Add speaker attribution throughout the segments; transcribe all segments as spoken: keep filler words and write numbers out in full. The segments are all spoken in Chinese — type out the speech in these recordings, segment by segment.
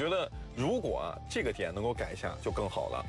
Speaker 1: 觉得如果啊这个点能够改一下就更好了。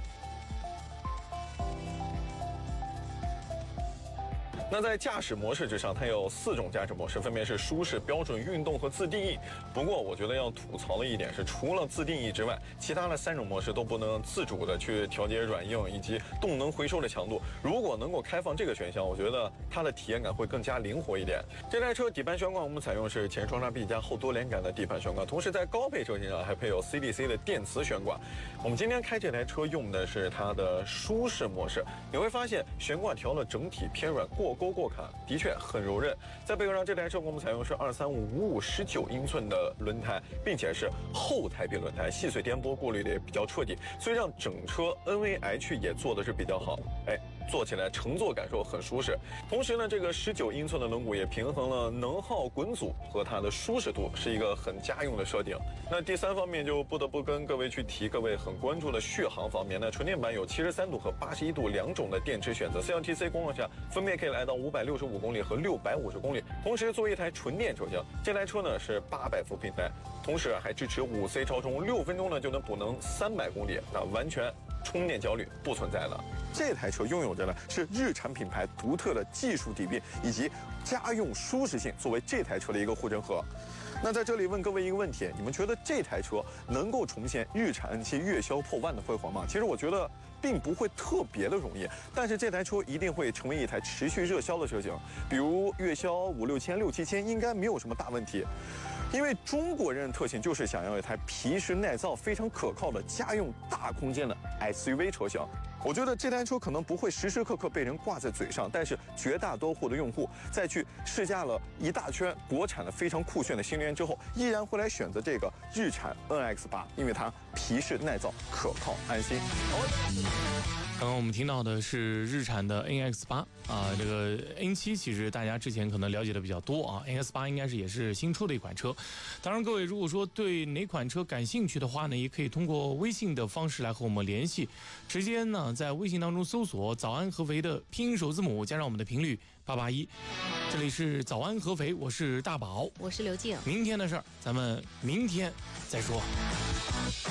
Speaker 1: 那在驾驶模式之上，它有四种驾驶模式，分别是舒适、标准、运动和自定义。不过，我觉得要吐槽的一点是，除了自定义之外，其他的三种模式都不能自主的去调节软硬以及动能回收的强度。如果能够开放这个选项，我觉得它的体验感会更加灵活一点。这台车底盘悬挂我们采用是前双叉臂加后多连杆的底盘悬挂，同时在高配车型上还配有 C D C 的电磁悬挂。我们今天开这台车用的是它的舒适模式，你会发现悬挂调了整体偏软，过沟过卡的确很柔韧。在背壳上，这台车我们采用是二三五五五十九英寸的轮胎，并且是后台壁轮胎，细碎颠簸过滤的也比较彻底，所以让整车 N V H 也做的是比较好。哎，坐起来乘坐感受很舒适。同时呢，这个十九英寸的轮毂也平衡了能耗、滚阻和它的舒适度，是一个很家用的设定。那第三方面就不得不跟各位去提各位很关注的续航方面。那纯电版有七十三度和八十一度两种的电池选择 ，C L T C 功率下分别可以来到五百六十五公里和六百五十公里。同时，作为一台纯电车型，这台车呢是八百伏平台，同时还支持五 C 超充，六分钟呢就能补能三百公里，那完全充电焦虑不存在了。这台车拥有着呢是日产品牌独特的技术底蕴以及家用舒适性，作为这台车的一个护城河。那在这里问各位一个问题，你们觉得这台车能够重现日产 N 七月销破万的辉煌吗？其实我觉得并不会特别的容易，但是这台车一定会成为一台持续热销的车型，比如月销五六千、六七千应该没有什么大问题。因为中国人的特性就是想要一台皮实耐造、非常可靠的家用大空间的 S U V 车型。我觉得这台车可能不会时时刻刻被人挂在嘴上，但是绝大多数的用户在去试驾了一大圈国产的非常酷炫的新能源之后，依然会来选择这个日产 N X 八，因为它皮实耐造、可靠安心。
Speaker 2: 刚刚我们听到的是日产的 N X 八啊，这个 N 七其实大家之前可能了解的比较多啊 ，N X 八应该是也是新出的一款车。当然，各位如果说对哪款车感兴趣的话呢，也可以通过微信的方式来和我们联系，直接呢在微信当中搜索“早安合肥”的拼音首字母加上我们的频率八八一。这里是早安合肥，我是大宝，
Speaker 3: 我是刘静。
Speaker 2: 明天的事儿咱们明天再说。